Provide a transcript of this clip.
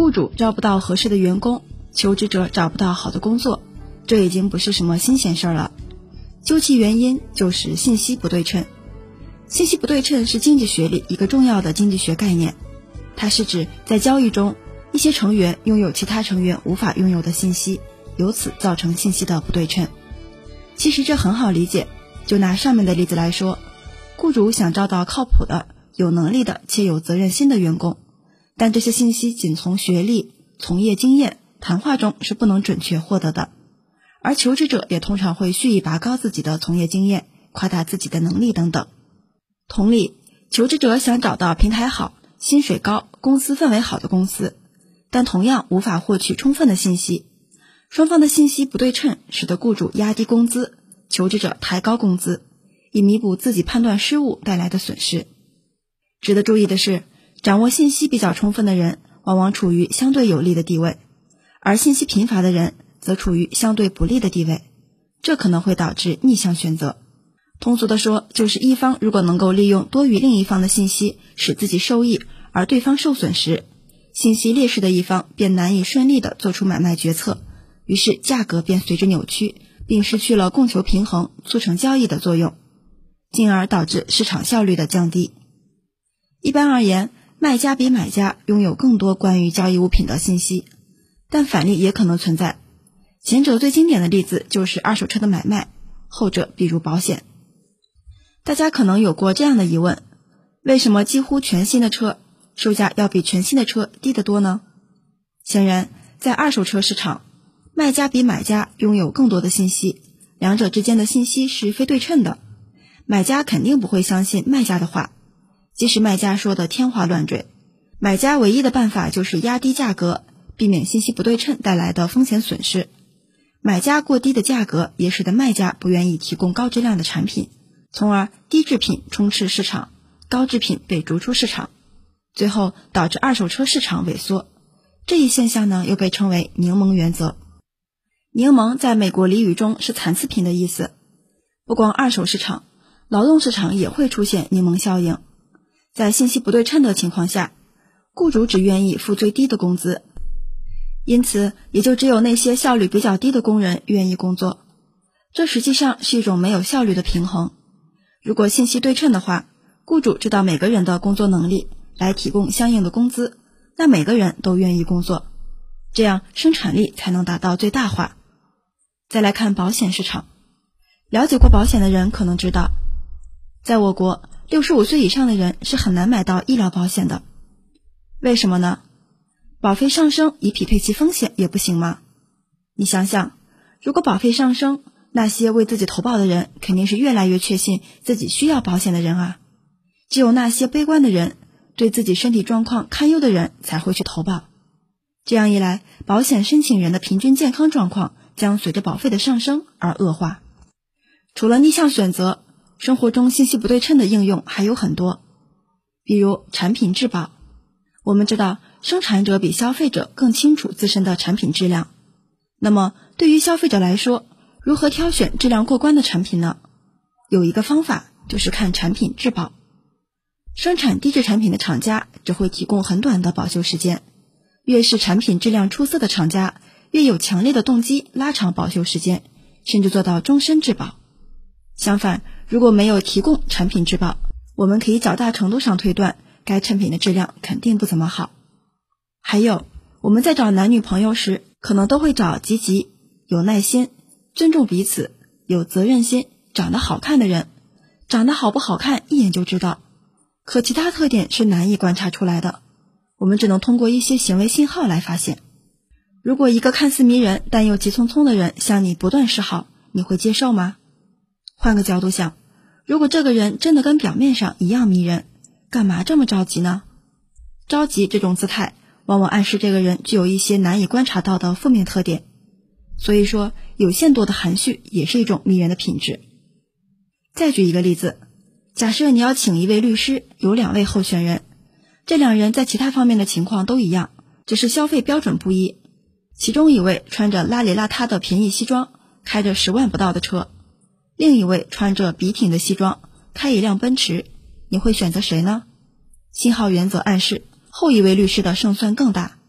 雇主招不到合适的员工，求职者找不到好的工作，这已经不是什么新鲜事了。究其原因，就是信息不对称。信息不对称是经济学里一个重要的经济学概念，它是指在交易中，一些成员拥有其他成员无法拥有的信息，由此造成信息的不对称。其实这很好理解，就拿上面的例子来说，雇主想招到靠谱的、有能力的且有责任心的员工，但这些信息仅从学历、从业经验、谈话中是不能准确获得的，而求职者也通常会蓄意拔高自己的从业经验，夸大自己的能力等等。同理，求职者想找到平台好、薪水高、公司氛围好的公司，但同样无法获取充分的信息。双方的信息不对称，使得雇主压低工资，求职者抬高工资，以弥补自己判断失误带来的损失。值得注意的是，掌握信息比较充分的人往往处于相对有利的地位，而信息贫乏的人则处于相对不利的地位，这可能会导致逆向选择。通俗的说，就是一方如果能够利用多于另一方的信息使自己受益，而对方受损时，信息劣势的一方便难以顺利地做出买卖决策，于是价格便随之扭曲，并失去了供求平衡、促成交易的作用，进而导致市场效率的降低。一般而言，卖家比买家拥有更多关于交易物品的信息，但反例也可能存在。前者最经典的例子就是二手车的买卖，后者比如保险。大家可能有过这样的疑问，为什么几乎全新的车售价要比全新的车低得多呢？显然，在二手车市场，卖家比买家拥有更多的信息，两者之间的信息是非对称的。买家肯定不会相信卖家的话，即使卖家说的天花乱坠，买家唯一的办法就是压低价格，避免信息不对称带来的风险损失。买家过低的价格也使得卖家不愿意提供高质量的产品，从而低质品充斥市场，高质品被逐出市场，最后导致二手车市场萎缩。这一现象呢，又被称为柠檬原则。柠檬在美国俚语中是残次品的意思。不光二手市场，劳动市场也会出现柠檬效应。在信息不对称的情况下，雇主只愿意付最低的工资，因此也就只有那些效率比较低的工人愿意工作。这实际上是一种没有效率的平衡。如果信息对称的话，雇主知道每个人的工作能力，来提供相应的工资，那每个人都愿意工作，这样生产力才能达到最大化。再来看保险市场，了解过保险的人可能知道，在我国65岁以上的人是很难买到医疗保险的。为什么呢？保费上升以匹配其风险也不行吗？你想想，如果保费上升，那些为自己投保的人肯定是越来越确信自己需要保险的人啊。只有那些悲观的人，对自己身体状况堪忧的人才会去投保。这样一来，保险申请人的平均健康状况将随着保费的上升而恶化。除了逆向选择，生活中信息不对称的应用还有很多，比如产品质保。我们知道，生产者比消费者更清楚自身的产品质量。那么，对于消费者来说，如何挑选质量过关的产品呢？有一个方法，就是看产品质保。生产低质产品的厂家只会提供很短的保修时间，越是产品质量出色的厂家，越有强烈的动机拉长保修时间，甚至做到终身质保。相反，如果没有提供产品质保，我们可以较大程度上推断该产品的质量肯定不怎么好。还有，我们在找男女朋友时，可能都会找积极、有耐心、尊重彼此、有责任心、长得好看的人。长得好不好看一眼就知道，可其他特点是难以观察出来的，我们只能通过一些行为信号来发现。如果一个看似迷人但又急匆匆的人向你不断示好，你会接受吗？换个角度想，如果这个人真的跟表面上一样迷人，干嘛这么着急呢？着急这种姿态往往暗示这个人具有一些难以观察到的负面特点。所以说，有限度的含蓄也是一种迷人的品质。再举一个例子，假设你要请一位律师，有2位候选人，这2人在其他方面的情况都一样，只是消费标准不一。其中一位穿着邋里邋遢的便宜西装，开着10万不到的车，另一位穿着笔挺的西装，开一辆奔驰，你会选择谁呢？信号原则暗示后一位律师的胜算更大。